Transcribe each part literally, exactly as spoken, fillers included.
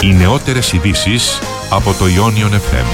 Οι νεότερες ειδήσεις από το Ionion εφ εμ.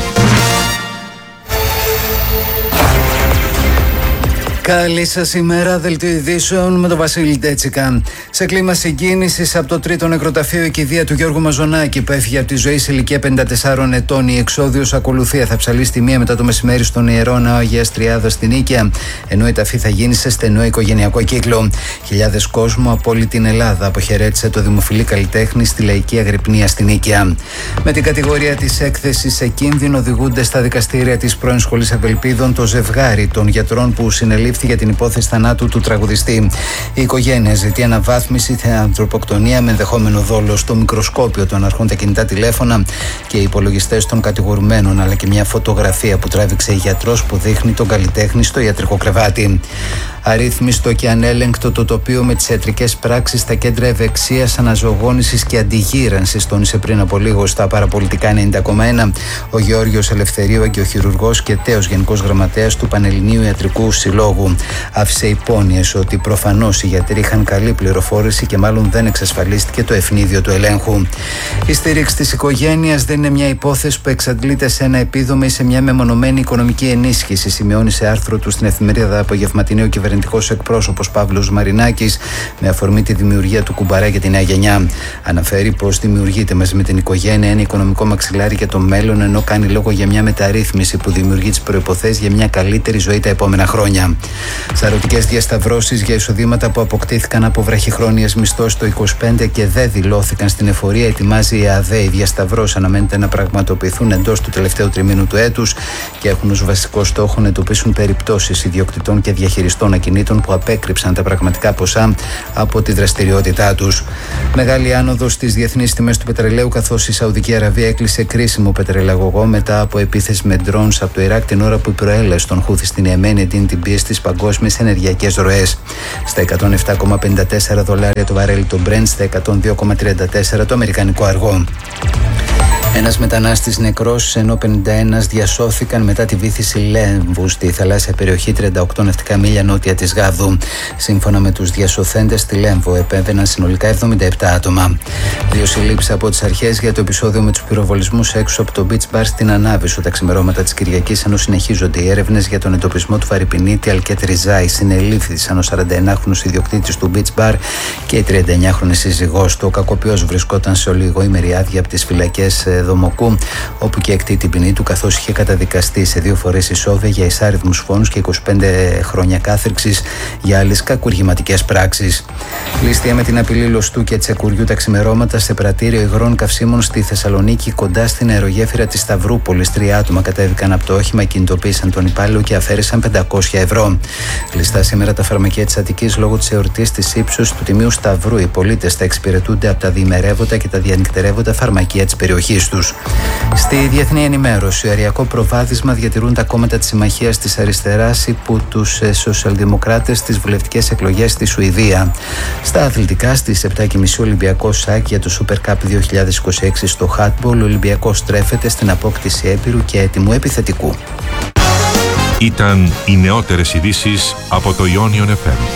Καλή σας ημέρα, δελτίο ειδήσεων με τον Βασίλη Ντέτσικα. Σε κλίμα συγκίνησης από το τρίτο νεκροταφείο η κηδεία του Γιώργου Μαζονάκη που έφυγε από τη ζωή σε ηλικία πενήντα τεσσάρων ετών. Η εξόδιος ακολουθία θα ψαλεί στη μία μετά το μεσημέρι στον Ιερό Ναό Αγίας Τριάδας στην Νίκαια, ενώ η ταφή θα γίνει σε στενό οικογενειακό κύκλο. Χιλιάδες κόσμου από όλη την Ελλάδα αποχαιρέτησε το δημοφιλή καλλιτέχνη στη Λαϊκή Αγρυπνία στην Νίκαια. Με την κατηγορία της έκθεσης σε κίνδυνο οδηγούνται στα δικαστήρια της πρώην Σχολής Ευελπίδων το ζευγάρι των γιατρών που συνελήφθη για την υπόθεση θανάτου του τραγουδιστή. Η οικογένεια ζητεί αναβάθμιση, ανθρωποκτονία με ενδεχόμενο δόλο. Στο μικροσκόπιο των αρχών τα κινητά τηλέφωνα και οι υπολογιστές των κατηγορουμένων, αλλά και μια φωτογραφία που τράβηξε η γιατρός που δείχνει τον καλλιτέχνη στο ιατρικό κρεβάτι. Αρρύθμιστο και ανέλεγκτο το τοπίο με τις ιατρικές πράξεις στα κέντρα ευεξίας, αναζωογόνησης και αντιγύρανσης, τόνισε πριν από λίγο στα παραπολιτικά ενενήντα κόμμα ένα ο Γεώργιος Ελευθερίου, αγκιοχειρουργός και τέος Γενικός Γραμματέας του Πανελληνίου Ιατρικού Συλλόγου. Άφησε υπόνοιες ότι προφανώς οι γιατροί είχαν καλή πληροφόρηση και μάλλον δεν εξασφαλίστηκε το ευνίδιο του ελέγχου. Η στήριξη της οικογένειας δεν είναι μια υπόθεση που εξαντλείται σε ένα επίδομα ή σε μια μεμονωμένη οικονομική ενίσχυση, σημειώνει σε άρθρο του στην εφημερίδα Απογευματινή ο κυβερνητικός εκπρόσωπος Παύλος Μαρινάκης με αφορμή τη δημιουργία του κουμπαρά για τη νέα γενιά. Αναφέρει πως δημιουργείται μαζί με την οικογένεια ένα οικονομικό μαξιλάρι για το μέλλον, ενώ κάνει λόγο για μια μεταρρύθμιση που δημιουργεί τις προϋποθέσεις για μια καλύτερη ζωή τα επόμενα χρόνια. Σαρωτικές διασταυρώσεις για εισοδήματα που αποκτήθηκαν από βραχυχρόνιες μισθώσεις το είκοσι πέντε και δεν δηλώθηκαν στην εφορία, ετοιμάζει η ΑΔΕ. Οι διασταυρώσεις αναμένεται να πραγματοποιηθούν εντός του τελευταίου τριμήνου του έτους και έχουν ως βασικό στόχο να εντοπίσουν περιπτώσεις ιδιοκτητών και διαχειριστών ακινήτων που απέκρυψαν τα πραγματικά ποσά από τη δραστηριότητά τους. Μεγάλη άνοδος στις διεθνείς τιμές του πετρελαίου, καθώς η Σαουδική Αραβία έκλεισε κρίσιμο πετρελαγωγό μετά από επίθεση με drones από το Ιράκ την ώρα που η προέλευση των Χούθη στην Ιεμένη εντείνει την πίεση στις παγκόσμιες ενεργειακές ροές. Στα εκατόν επτά κόμμα πενήντα τέσσερα δολάρια το βαρέλι το Brent, στα εκατόν δύο κόμμα τριάντα τέσσερα το αμερικανικό αργό. Ένας μετανάστης νεκρός, ενώ πενήντα ένα διασώθηκαν μετά τη βύθιση Λέμβου στη θαλάσσια περιοχή τριάντα οκτώ ναυτικά μίλια νότια της Γάδου. Σύμφωνα με τους διασωθέντες στη Λέμβο, επέβαιναν συνολικά εβδομήντα επτά άτομα. Δύο συλλήψεις από τις αρχές για το επεισόδιο με τους πυροβολισμούς έξω από το beach bar στην Ανάβησο τα ξημερώματα της Κυριακής, ενώ συνεχίζονται οι έρευνες για τον εντοπισμό του φαρυπινίτη Αλκέτ Ριζάη. Συνελήφθησαν ο σαρανταενάχρονος ιδιοκτήτης του beach bar και η τριανταεννιάχρονη σύζυγός του. Ο κακοποιός βρισκόταν σε ολιγοήμερη άδεια από τις φυλακές Δομοκού, όπου και εκτεί την ποινή του, καθώς είχε καταδικαστεί σε δύο φορές ισόβια για εισάριθμους φόνους και είκοσι πέντε χρόνια κάθριξης για άλλες κακουργηματικές πράξεις. Ληστεία με την απειλή λοστού και τσεκουριού τα ξημερώματα σε πρατήριο υγρών καυσίμων στη Θεσσαλονίκη, κοντά στην αερογέφυρα της Σταυρούπολης. Τρία άτομα κατέβηκαν από το όχημα, κινητοποίησαν τον υπάλληλο και αφαίρεσαν πεντακόσια ευρώ. Κλειστά σήμερα τα φαρμακεία της Αττικής λόγω της εορτής της ύψους του Τιμίου Σταυρού. Οι πολίτες θα εξυπηρετούνται από τα διημερεύοντα και τα διανυκτερεύοντα φαρμακεία της περιοχής τους. Στη διεθνή ενημέρωση, αριακό προβάδισμα διατηρούν τα κόμματα της Συμμαχίας της Αριστεράς υπό τους σοσιαλδημοκράτες στις βουλευτικές εκλογές στη Σουηδία. Στα αθλητικά, στις επτά και μισή Ολυμπιακός ΣΑΚ για το Super Cup δύο χιλιάδες είκοσι έξι στο Χάτμπολ. Ο Ολυμπιακός στρέφεται στην απόκτηση έπειρου και έτοιμου επιθετικού. Ήταν οι νεότερες ειδήσεις από το Ionion εφ εμ.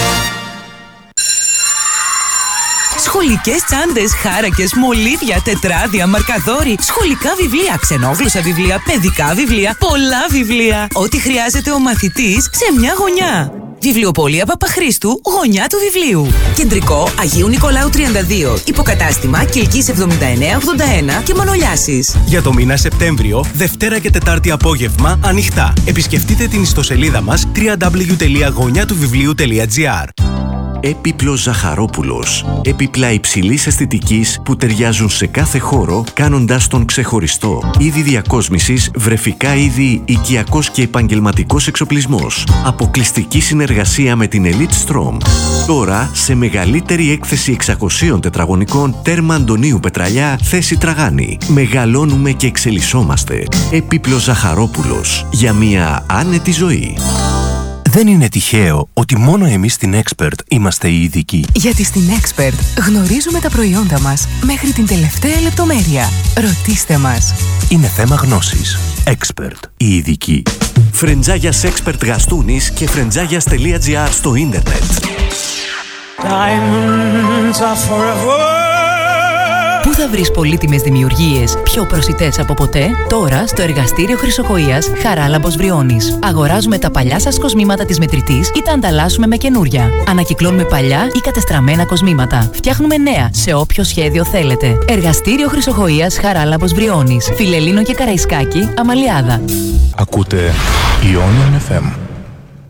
Σχολικές τσάντες, χάρακες, μολύβια, τετράδια, μαρκαδόροι, σχολικά βιβλία, ξενόγλωσσα βιβλία, παιδικά βιβλία, πολλά βιβλία. Ό,τι χρειάζεται ο μαθητής σε μια γωνιά. Βιβλιοπωλεία Παπαχρήστου, γωνιά του βιβλίου. Κεντρικό Αγίου Νικολάου τριάντα δύο. Υποκατάστημα Κιλκής εβδομήντα εννέα ογδόντα ένα και Μανολιάσης. Για το μήνα Σεπτέμβριο, Δευτέρα και Τετάρτη απόγευμα, ανοιχτά. Επισκεφτείτε την ιστοσελίδα μας double-u double-u double-u τελεία γωνιά του βιβλίου τελεία τζι άρ. Έπιπλος Ζαχαρόπουλος. Έπιπλα υψηλής αισθητικής που ταιριάζουν σε κάθε χώρο, κάνοντάς τον ξεχωριστό. Είδη διακόσμησης, βρεφικά είδη, οικιακός και επαγγελματικός εξοπλισμός. Αποκλειστική συνεργασία με την Elite Strom. Τώρα σε μεγαλύτερη έκθεση εξακοσίων τετραγωνικών, τέρμα Αντωνίου Πετραλιά, θέση Τραγάνη. Μεγαλώνουμε και εξελισσόμαστε. Έπιπλος Ζαχαρόπουλος. Για μια άνετη ζωή. Δεν είναι τυχαίο ότι μόνο εμείς στην Expert είμαστε οι ειδικοί. Γιατί στην Expert γνωρίζουμε τα προϊόντα μας μέχρι την τελευταία λεπτομέρεια. Ρωτήστε μας. Είναι θέμα γνώσης. Expert, οι ειδικοί. Φρεντζάγιας Expert Γαστούνης και φρεντζάγιας τελεία τζι άρ στο ίντερνετ. Πού θα θα βρεις πολύτιμες δημιουργίες πιο προσιτές από ποτέ? Τώρα στο εργαστήριο Χρυσοκοΐας Χαράλαμπος Βριώνης. Αγοράζουμε τα παλιά σας κοσμήματα της μετρητής ή τα ανταλλάσσουμε με καινούρια. Ανακυκλώνουμε παλιά ή κατεστραμμένα κοσμήματα. Φτιάχνουμε νέα σε όποιο σχέδιο θέλετε. Εργαστήριο Χρυσοκοΐας Χαράλαμπος Βριώνης. Φιλελλήνο και Καραϊσκάκη, Αμαλιάδα. Ακούτε Ionian εφ εμ.